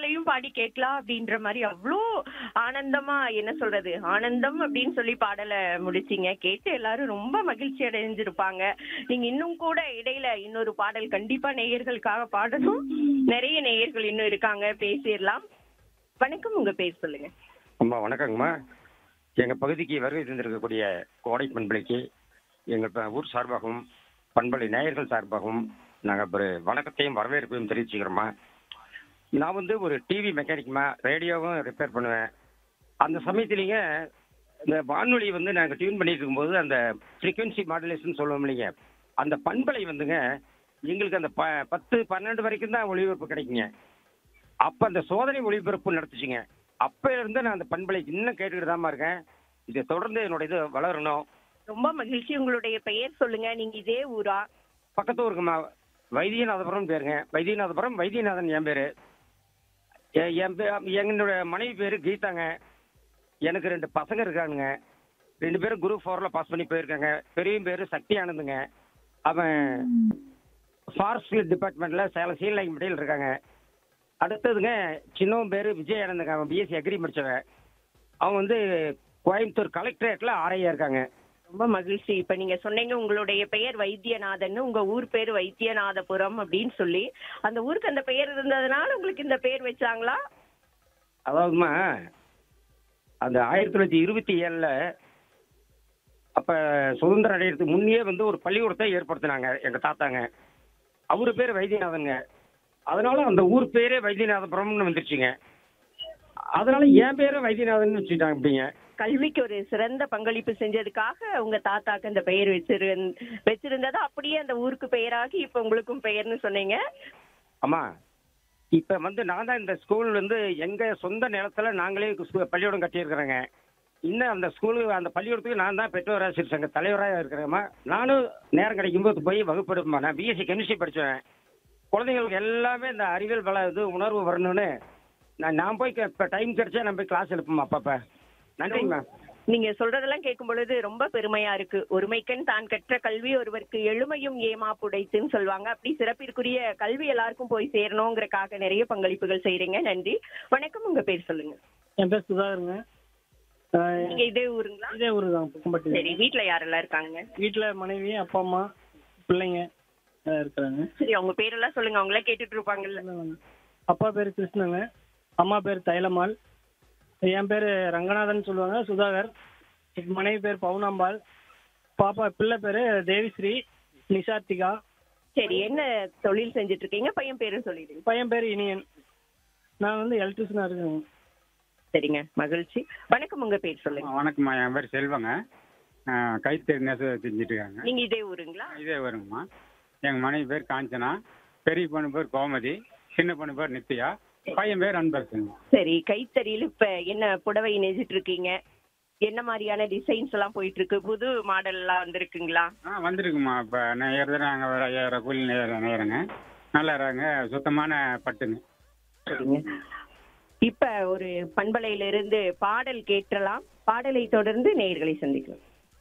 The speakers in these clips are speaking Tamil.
பாடலையும் பாடி கேட்கலாம் அப்படின்ற மாதிரி அவ்வளோ ஆனந்தமா என்ன சொல்றது ஆனந்தம் அப்படின்னு சொல்லி பாடலை முடிச்சீங்க. கேட்டு எல்லாரும் ரொம்ப மகிழ்ச்சி அடைஞ்சிருப்பாங்க. நீங்க இன்னும் கூட இடையில இன்னொரு பாடல் கண்டிப்பா நேயர்களுக்காக பாடணும். நிறைய நேயர்கள் இன்னும் இருக்காங்க, பேசிடலாம். வணக்கம், உங்க பேர் சொல்லுங்க. அம்மா வணக்கங்கம்மா. எங்கள் பகுதிக்கு வருகை தந்திருக்கக்கூடிய கோடை பண்பலைக்கு எங்கள் ஊர் சார்பாகவும் பண்பலை நேயர்கள் சார்பாகவும் நாங்கள் ஒரு வணக்கத்தையும் வரவேற்பையும் தெரிவிச்சுக்கிறோம்மா. நான் வந்து ஒரு டிவி மெக்கானிக்மா, ரேடியோவும் ரிப்பேர் பண்ணுவேன். அந்த சமயத்துலேங்க இந்த வானொலி வந்து நாங்கள் டியூன் பண்ணிட்டு இருக்கும்போது அந்த ஃப்ரீக்வன்சி மாடுலேஷன் சொல்லுவோம் இல்லைங்க, அந்த பண்பலை வந்துங்க எங்களுக்கு அந்த 10-12 வரைக்கும் தான் ஒளிபரப்பு கிடைக்குங்க. அப்போ அந்த சோதனை ஒளிபரப்பு நடத்துச்சுங்க. அப்போ இருந்து நான் அந்த பண்பலை இன்னும் கேட்டுக்கிட்டு தான்மா இருக்கேன். இதை தொடர்ந்து என்னோட இது வளரணும். ரொம்ப மகிழ்ச்சி. உங்களுடைய பெயர் சொல்லுங்க. நீங்க இதே ஊரா? பக்கத்து ஊருக்குமா, வைத்தியநாதபுரம் பேருங்க. வைத்தியநாதபுரம், வைத்தியநாதன் என் பேர். என்னோட மனைவி பேர் கீதாங்க. எனக்கு 2 பசங்க இருக்கானுங்க. 2 பேரும் குரூப் 4ல் பாஸ் பண்ணி போயிருக்காங்க. பெரியவன் பேர் சக்தி ஆனந்துங்க. அவன் ஃபாரஸ்ட் டிபார்ட்மெண்ட்டில் சேலம் சீலநாயக்கம்பட்டியில் இருக்காங்க. அடுத்ததுங்க சின்னவன் பேர் விஜய் ஆனந்துங்க. அவன் பிஎஸ்சி அக்ரி முடிச்சவன். அவன் வந்து கோயம்புத்தூர் கலெக்டரேட்டில் ஆர்ஐயா இருக்காங்க. ரொம்ப மகிழ்ச்சி. இப்ப நீங்க சொன்னீங்க உங்களுடைய பெயர் வைத்தியநாதன், உங்க ஊர் பேர் வைத்தியநாதபுரம் அப்படின்னு சொல்லி. அந்த ஊருக்கு அந்த பெயர் இருந்ததுனால உங்களுக்கு இந்த பெயர் வச்சாங்களா? அதாவதுமா, அந்த 1927 அப்ப சுதந்திரம் அடையிறதுக்கு முன்னே வந்து ஒரு பள்ளிக்கூடத்தை ஏற்படுத்தினாங்க எங்க தாத்தாங்க. அவரு பேர் வைத்தியநாதனுங்க. அதனால அந்த ஊர் பேரே வைத்தியநாதபுரம்னு வந்துருச்சுங்க. அதனால என் பேரை வைத்தியநாதன் வச்சுட்டாங்க. அப்படிங்க கல்விக்கு ஒரு சிறந்த பங்களிப்பு செஞ்சதுக்காக உங்க தாத்தாக்கு அந்த பெயர் வச்சிருந்தது அப்படியே அந்த ஊருக்கு பெயராகி இப்ப உங்களுக்கும் பெயர்னு சொன்னீங்க. ஆமா, இப்ப வந்து நான் தான் இந்த ஸ்கூல் வந்து எங்க சொந்த நிலத்துல நாங்களே பள்ளிக்கூடம் கட்டியிருக்கிறேங்க. இன்னும் அந்த ஸ்கூலுக்கு அந்த பள்ளிக்கூடத்துக்கு நான் தான் பெற்றோர் ஆசிரியர் சங்க தலைவராக இருக்கிறேம்மா. நானும் நேரம் கிடைக்கும்போது போய் வகுப்பெடுப்பேன். நான் பிஎஸ்சி கெமிஸ்ட்ரி படித்தேன். குழந்தைங்களுக்கு எல்லாமே இந்த அறிவியல் பல இது உணர்வு வரணும்னு நான் போய் இப்போ டைம் கிடைச்சா நான் போய் கிளாஸ் எடுப்பேம்மா அப்பப்போ. நன்றிங்கம்மா. நீங்க சொல்றதெல்லாம் கேட்கும் பொழுது ரொம்ப பெருமையா இருக்கு. ஒருமைக்கண் தான் கற்ற கல்வி ஒருவருக்கு எழுமையும் ஏமா புடைத்துன்னு சொல்லுவாங்க. அப்படி சிறப்பிற்குரிய கல்வி எல்லாருக்கும் போய் சேரணுங்கிறக்காக நிறைய பங்களிப்புகள் செய்யறீங்க. நன்றி. வணக்கம், உங்க பேர் சொல்லுங்க. என் பேர் சுதாகருங்க. நீங்க இதே ஊருங்களா? இதே ஊரு தான், புக்கம்பட்டி. சரி, வீட்டுல யாரெல்லாம் இருக்காங்க? வீட்டுல மனைவி, அப்பா, அம்மா, பிள்ளைங்க இருக்கிறாங்க. சரி, அவங்க பேரெல்லாம் சொல்லுங்க. அவங்களே கேட்டுட்டு இருப்பாங்கல்ல. அப்பா பேர் கிருஷ்ணங்க, அம்மா பேர் தைலம்மாள், என் பேர் ரங்கநாதன் சொல்லுவாங்க, சுதாகர். மனைவி பேர் பவுனாம்பாள், பாப்பா பிள்ளை பேர் தேவிஸ்ரீ, நிஷார்த்திகா. சரி, என்ன தொழில் செஞ்சுட்டு இருக்கீங்க? பையன் பேரும் சொல்லிடுங்க. பையன் பேர் இனியன். நான் வந்து எலக்ட்ரிஷியனாக இருக்கேங்க. சரிங்க, மகிழ்ச்சி. வணக்கம், உங்க பேர் சொல்லுங்க. வணக்கம்மா, என் பேர் செல்வங்க. கைத்தறி நெசவு செஞ்சுட்டு இருக்காங்க. நீங்க இதே ஊருங்களா? இதே வருங்கம்மா. எங்கள் மனைவி பேர் காஞ்சனா, பெரிய பொண்ணு பேர் கோமதி, சின்ன பொண்ணு பேர் நித்யா, பையன் பேர் அன்பரசன். சரி, கைத்தறியில் இப்ப என்ன புடவை நெஞ்சிட்டு இருக்கீங்க? என்ன மாதிரியான டிசைன்ஸ் எல்லாம் போயிட்டு இருக்கு? புது மாடல் எல்லாம் வந்திருக்குங்களா? வந்திருக்குமா. இப்போ நெய்யறது நாங்கள் ஒரு 5000 கூலி நெய்யறங்க. நல்லா இருங்க, சுத்தமான பட்டுங்க. சரிங்க. இப்ப ஒரு பண்பலையில இருந்து பாடல் கேட்டலாம். பாடலை தொடர்ந்து நேயர்களை சந்திக்கலாம்.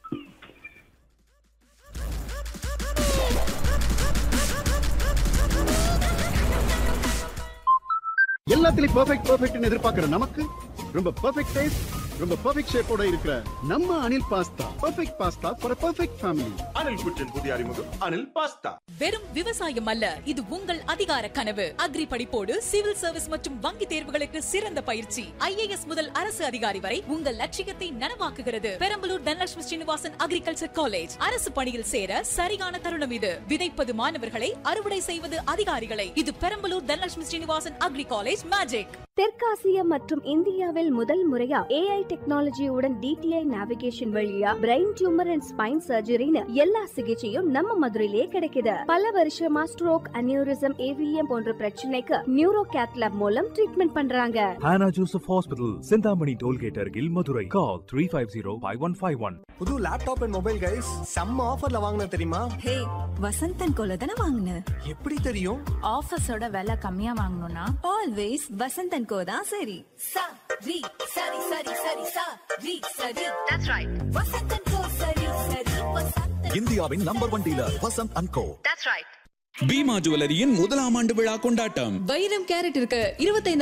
எல்லாத்துலயும் பெர்ஃபெக்ட்னு எதிர்பார்க்கிற நமக்கு ரொம்ப பெர்ஃபெக்ட் டேஸ்ட், ரொம்ப பெர்ஃபெக்ட் ஷேப்போட இருக்கிற நம்ம Anil pasta. Perfect pasta for perfect family. Anil குச்சின் புதிய அறிமுகம் அனில் பாஸ்தா. வெறும் விவசாயம் அல்ல, இது உங்கள் அதிகார கனவு. அக்ரி படிப்போடு சிவில் சர்வீஸ் மற்றும் வங்கி தேர்வுகளுக்கு சிறந்த பயிற்சி. IAS முதல் அரசு அதிகாரி வரை உங்கள் லட்சியத்தை நனவாக்குகிறது. Perambalur Dhanalakshmi Srinivasan agriculture college. அரசு பணியில் சேர சரியான தருணம் இது. விதைப்பது மாணவர்களை, அறுவடை செய்வது அதிகாரிகளை. இது Perambalur Dhanalakshmi Srinivasan agri college magic. தெற்காசியா மற்றும் இந்தியாவில் முதல் முறையா AI டெக்னாலஜியுடன் DTI நேவிகேஷன் வழியா பிரெயின் டியூமர் அண்ட் ஸ்பைன் சர்ஜரின்னு எல்லா சிகிச்சையும் நம்ம மதுரையிலேயே கிடைக்குது. பல வருஷமா ஸ்ட்ரோக், அனியூரிசம், AVM போன்ற பிரச்சனைக்கு நியூரோ கேத் லேப் மூலம் ட்ரீட்மெண்ட் பண்றாங்க. Hannah Joseph Hospital, Sindhamani Tollgate அருகில் மதுரை. Call 350-5151. புது லேப்டாப் அண்ட் மொபைல் கைஸ் செம்ம ஆஃபர்ல வாங்குன தெரியுமா? ஹே, வசந்தன் கோல தான வாங்குன. எப்படி தெரியும்? ஆஃபர்ஸோட விலை கம்மியா வாங்கணும்னா ஆல்வேஸ் வசந்தன் கோ தான் சரி. சரி சரி சரி சரி சரி சரி. That's right. வசந்தன் கோ சரி சரி வசந்தன். இந்தியாவின் number 1 dealer Vasanth and go. That's right. Bima ஜுவல்லரியின் முதலாம் ஆண்டு விழா கொண்டாட்டம். வைரம் கேரட் இருக்கு 25